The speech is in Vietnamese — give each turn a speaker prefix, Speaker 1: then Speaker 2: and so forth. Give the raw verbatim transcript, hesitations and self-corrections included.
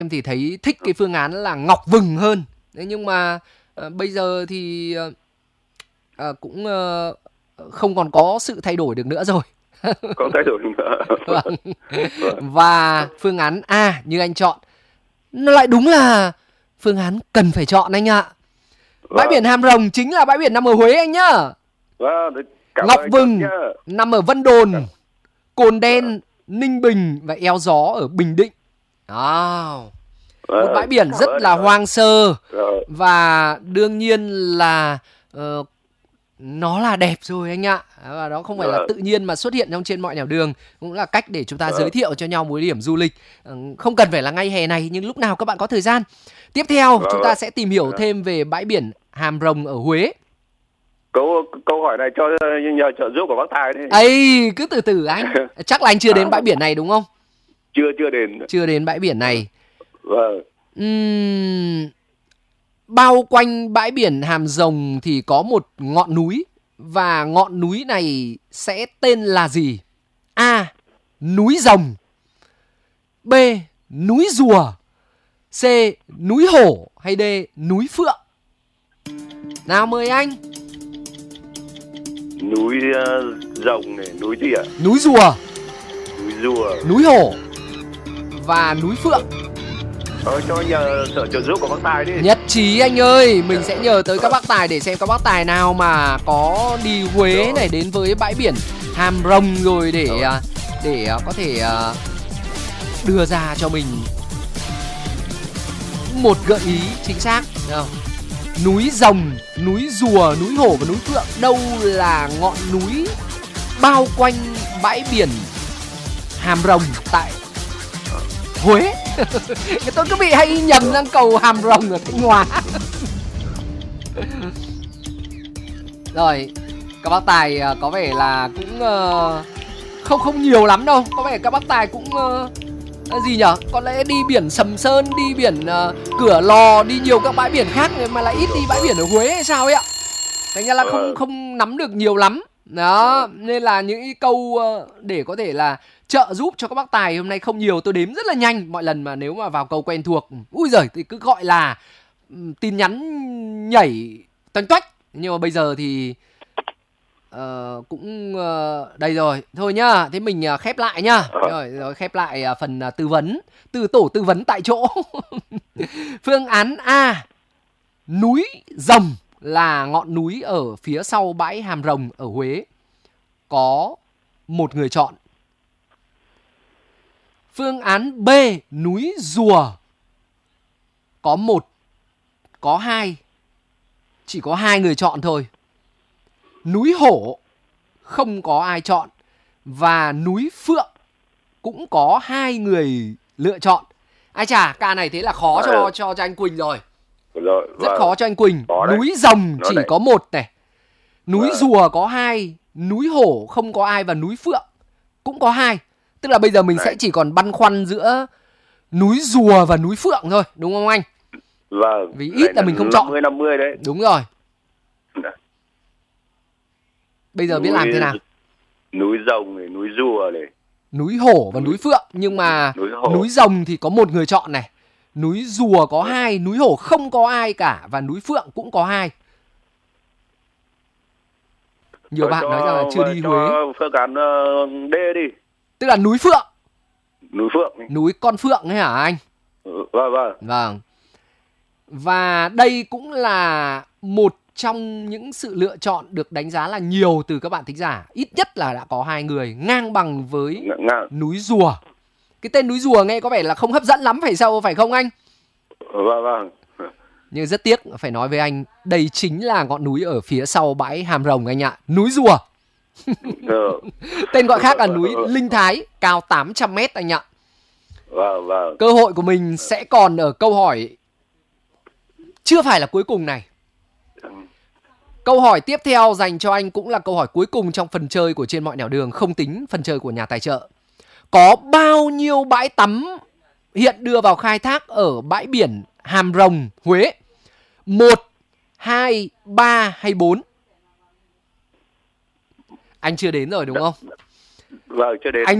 Speaker 1: Em thì thấy thích cái phương án là Ngọc Vừng hơn. Thế nhưng mà à, bây giờ thì à, cũng à, không còn có sự thay đổi được nữa rồi.
Speaker 2: Không thay đổi nữa.
Speaker 1: Vâng.
Speaker 2: Vâng.
Speaker 1: Và phương án A như anh chọn, nó lại đúng là phương án cần phải chọn anh ạ. Bãi biển Hàm Rồng chính là bãi biển nằm ở Huế anh nhá.
Speaker 2: Vâng, cảm
Speaker 1: Ngọc
Speaker 2: ơn anh
Speaker 1: Vừng
Speaker 2: nhá.
Speaker 1: nằm ở Vân Đồn,
Speaker 2: Cảm...
Speaker 1: Cồn Đen, Ninh Bình và Eo Gió ở Bình Định. Wow.
Speaker 2: Vâng,
Speaker 1: một bãi biển rất là hoang sơ.
Speaker 2: rồi.
Speaker 1: Và đương nhiên là uh, nó là đẹp rồi anh ạ. Và đó không phải
Speaker 2: Vâng.
Speaker 1: là tự nhiên mà xuất hiện trong Trên Mọi Nẻo Đường. Cũng là cách để chúng ta
Speaker 2: Vâng.
Speaker 1: giới thiệu cho nhau một điểm du lịch. uh, Không cần phải là ngay hè này, nhưng lúc nào các bạn có thời gian. Tiếp theo
Speaker 2: Vâng.
Speaker 1: chúng ta sẽ tìm hiểu
Speaker 2: Vâng.
Speaker 1: thêm về bãi biển Hàm Rồng ở Huế.
Speaker 2: Câu câu hỏi này cho nhờ trợ giúp của bác Tài đi.
Speaker 1: Ấy, cứ từ từ anh. Chắc là anh chưa đến
Speaker 2: À,
Speaker 1: bãi biển này đúng không?
Speaker 2: Chưa chưa đến.
Speaker 1: Chưa đến bãi biển này.
Speaker 2: Vâng.
Speaker 1: Uhm, bao quanh bãi biển Hàm Rồng thì có một ngọn núi. Và ngọn núi này sẽ tên là gì? A. Núi Rồng. B. Núi Rùa. C. Núi Hổ. Hay D. Núi Phượng. Nào mời anh.
Speaker 2: Núi uh, Rồng này, núi gì ạ?
Speaker 1: Núi Rùa,
Speaker 2: Núi Rùa,
Speaker 1: núi Hổ và núi Phượng.
Speaker 2: Thôi cho nhờ sự trợ giúp của bác Tài đi.
Speaker 1: Nhất trí anh ơi, mình sẽ nhờ tới các bác tài để xem các bác tài nào mà có đi Huế
Speaker 2: Rồi.
Speaker 1: này, đến với bãi biển Hàm Rồng rồi để
Speaker 2: Rồi.
Speaker 1: à, để à, có thể à, đưa ra cho mình một gợi ý chính xác, được không? Núi Rồng, núi Rùa, núi Hổ và núi Phượng đâu là ngọn núi bao quanh bãi biển Hàm Rồng tại Huế. Tôi cứ bị hay nhầm sang cầu Hàm Rồng ở Thanh Hóa. Rồi, các bác tài có vẻ là cũng uh, không không nhiều lắm đâu. Có vẻ các bác tài cũng uh, gì nhở? Có lẽ đi biển Sầm Sơn, đi biển uh, Cửa Lò, đi nhiều các bãi biển khác mà lại ít đi bãi biển ở Huế hay sao ấy ạ? Thành ra là không không nắm được nhiều lắm. Đó, nên là những cái câu uh, để có thể là trợ giúp cho các bác tài hôm nay không nhiều. Tôi đếm rất là nhanh. Mọi lần mà nếu mà vào câu quen thuộc, ui giời, thì cứ gọi là um, tin nhắn nhảy toanh toách. Nhưng mà bây giờ thì uh, cũng uh, đây rồi. Thôi nhá, thế mình uh, khép lại nhá. Rồi, rồi khép lại uh, phần uh, tư vấn. Từ tổ tư vấn tại chỗ. Phương án A, núi Rồng là ngọn núi ở phía sau bãi Hàm Rồng ở Huế. Có một người chọn. Phương án B, núi Rùa. Có một, có hai. Chỉ có hai người chọn thôi. Núi Hổ không có ai chọn. Và núi Phượng cũng có hai người lựa chọn. Ai chà, ca này thế là khó cho, cho, cho anh Quỳnh rồi.
Speaker 2: Rồi,
Speaker 1: rất vâng. khó cho anh Quỳnh. Núi Rồng chỉ có một này, núi vâng. Rùa có hai, núi Hổ không có ai và núi Phượng cũng có hai. Tức là bây giờ mình Đấy. sẽ chỉ còn băn khoăn giữa núi Rùa và núi Phượng thôi, đúng không anh?
Speaker 2: Vâng.
Speaker 1: Vì ít là mình không chọn.
Speaker 2: năm mươi năm mươi đấy.
Speaker 1: Đúng rồi. Bây giờ núi, biết làm thế nào?
Speaker 2: Núi Rồng này, núi Rùa này,
Speaker 1: núi Hổ và núi, núi Phượng. Nhưng mà núi, núi Rồng thì có một người chọn này, núi Rùa có hai, núi Hổ không có ai cả và núi Phượng cũng có hai. Nhiều
Speaker 2: Rồi
Speaker 1: bạn
Speaker 2: cho,
Speaker 1: nói rằng là chưa đi Huế.
Speaker 2: Phương án uh, D đi.
Speaker 1: Tức là núi Phượng.
Speaker 2: Núi Phượng.
Speaker 1: Núi Con Phượng ấy hả anh?
Speaker 2: Ừ, vâng vâng.
Speaker 1: Vâng. Và đây cũng là một trong những sự lựa chọn được đánh giá là nhiều từ các bạn thính giả. Ít nhất là đã có hai người, ngang bằng với
Speaker 2: Ngang.
Speaker 1: núi Rùa. Cái tên núi Rùa nghe có vẻ là không hấp dẫn lắm phải sao, phải không anh?
Speaker 2: Vâng vâng.
Speaker 1: Nhưng rất tiếc phải nói với anh, đây chính là ngọn núi ở phía sau bãi Hàm Rồng anh ạ. Núi Rùa. Tên gọi khác là núi Linh Thái, cao tám trăm mét anh ạ.
Speaker 2: Vâng vâng.
Speaker 1: Cơ hội của mình sẽ còn ở câu hỏi chưa phải là cuối cùng này. Câu hỏi tiếp theo dành cho anh cũng là câu hỏi cuối cùng trong phần chơi của Trên Mọi Nẻo Đường, không tính phần chơi của nhà tài trợ. Có bao nhiêu bãi tắm hiện đưa vào khai thác ở bãi biển Hàm Rồng, Huế? Một, hai, ba hay bốn? Anh chưa đến rồi đúng không?
Speaker 2: Vâng, chưa đến.
Speaker 1: Anh